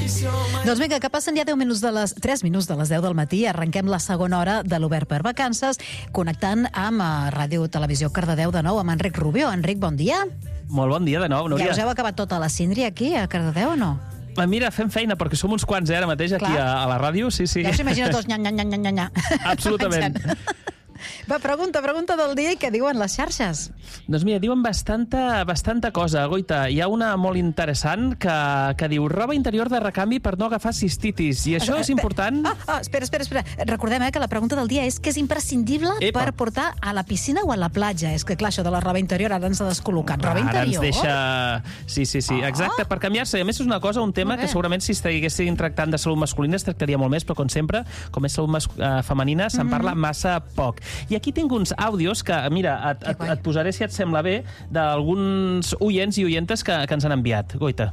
Doncs vinga, que passen ja 3 minuts de les 10 del matí. Arrenquem la segona hora de l'Obert per Vacances, connectant amb Ràdio Televisió Cardedeu de nou amb Enric Rubio. Enric, bon dia. Molt bon dia de nou, Núria. Ja us heu acabat tota la síndria aquí a Cardedeu o no? Mira, fem feina, perquè som uns quants ara mateix aquí a la ràdio. Sí. Ja us imagino tots nya. Absolutament. Va, pregunta del dia i què diuen les xarxes? Doncs mira, diuen bastanta cosa, Goita. Hi ha una molt interessant que diu roba interior de recanvi per no agafar cistitis. I això és important... Espera. Recordem que la pregunta del dia és que és imprescindible per portar a la piscina o a la platja. És que, clar, això de la roba interior ara ens ha descol·locat. Roba interior? Ara ens deixa... Sí, exacte, per canviar-se. A més, és una cosa, un tema que segurament si estiguessin tractant de salut masculina es tractaria molt més, però com sempre, com és salut femenina, se'n parla massa poc. I aquí tinc uns àudios que, mira, et posaré, si et sembla bé, d'alguns oients i oientes que ens han enviat. Goita.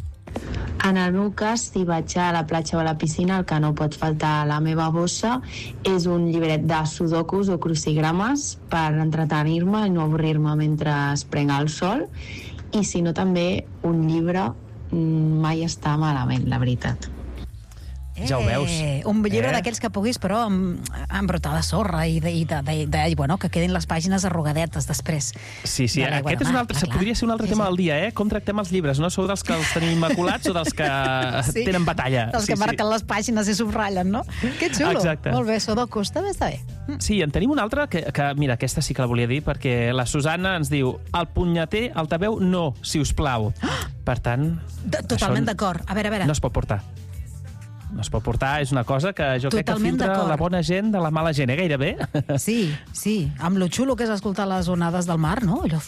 En el meu cas, si vaig a la platja o a la piscina, el que no pot faltar a la meva bossa és un llibret de sudokus o crucigrames per entretenir-me i no avorrir-me mentre es prenc el sol. I si no, també un llibre mai està malament, la veritat. Ja ho veus. Un llibre d'aquells que puguis, però embrutar de sorra i bueno, que quedin les pàgines arrugadetes després. Sí, aquest és un altre, podria ser un altre tema del dia, com tractem els llibres, no? Sou dels que els tenim immaculats o dels que tenen batalla? Dels que marquen les pàgines i subratllen, no? Que xulo. Exacte. Molt bé, Sudokus, també està bé. Sí, en tenim una altra que, mira, aquesta sí que la volia dir, perquè la Susana ens diu el punyeter, el tabeu, no, si us plau. Per tant... Totalment d'acord. A veure. No es pot portar. No es pot portar, és una cosa que jo crec que filtra la bona gent de la mala gent, gairebé. Sí, amb lo xulo que és escoltar les onades del mar, no? Allò...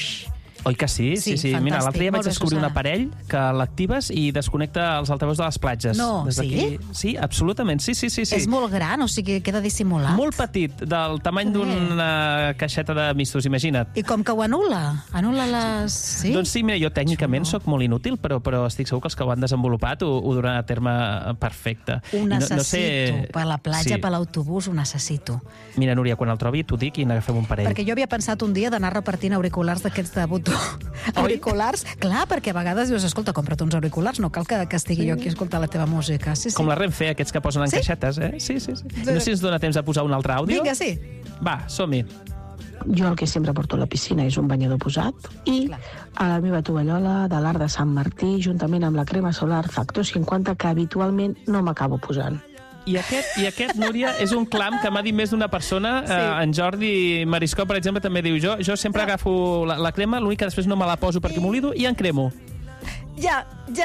Oi que sí? Sí. Mira, l'altre dia vaig descobrir un aparell que l'actives i desconnecta els altaveus de les platges. No, sí? Sí, absolutament, sí. És molt gran, o sigui, queda dissimulat? Molt petit, del tamany d'una caixeta de mistos, imagina't. I com que ho anul·la? Anul·la les... Sí? Doncs sí, mira, jo tècnicament sóc molt inútil, però estic segur que els que ho han desenvolupat ho duran a terme perfecte. Ho necessito, per la platja, per l'autobús, ho necessito. Mira, Núria, quan el trobi, t'ho dic i n'agafem un parell. Perquè jo havia pensat un dia d'anar repartint auriculars d'aquests de botó. Auriculars, clar, perquè a vegades dius, escolta, compra't uns auriculars, no cal que estigui jo aquí a escoltar la teva música. Sí. Com la Renfe, aquests que posen en caixetes, Sí. No sé si ens dona temps a posar un altre àudio. Vinga, sí. Va, som-hi. Jo el que sempre porto a la piscina és un banyador posat i a la meva tovallola de l'Arc de Sant Martí, juntament amb la crema solar Factor 50, que habitualment no m'acabo posant. I aquest, Núria, és un clam que m'ha dit més d'una persona. En Jordi Mariscó, per exemple, també diu jo sempre agafo la crema, l'únic que després no me la poso perquè m'oblido i en cremo. Ja.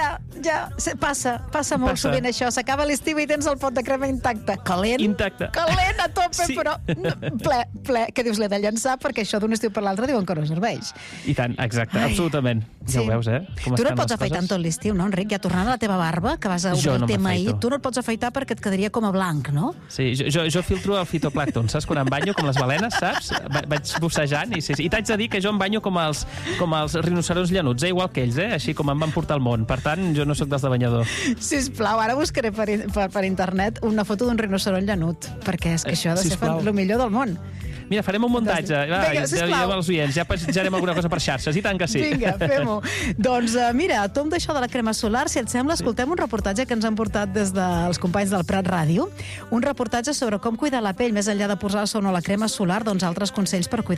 Passa molt sovint això. S'acaba l'estiu i tens el pot de crema intacte. Calent a tope, però ple. Que dius, l'he de llençar perquè això d'un estiu per l'altre diuen que no serveix. I tant, exacte, absolutament. Ja ho veus, Tu no et pots afaitar tot l'estiu, no, Enric? Ja tornant a la teva barba, que vas a obrir el tema ahir, tu no et pots afaitar perquè et quedaria com a blanc, no? Sí, jo filtro el fitoplàncton, saps? Quan em banyo, com les balenes, saps? Vaig bussejant i t'haig de dir que jo em banyo com els rinoceronts llanuts, igual que ells, així com em van portar al món. Per tant, jo no sóc dels de banyador. Sisplau, ara buscaré per internet una foto d'un rinoceront llanut, perquè és que això ha de ser el millor del món. Mira, farem un muntatge. Ja amb els oients, ja penjarem alguna cosa per xarxes, i tant que sí. Vinga, fem-ho. Doncs mira, tom d'això de la crema solar, si et sembla, escoltem un reportatge que ens han portat des dels companys del Prat Ràdio, un reportatge sobre com cuidar la pell, més enllà de posar-se o no la crema solar, doncs altres consells per cuidar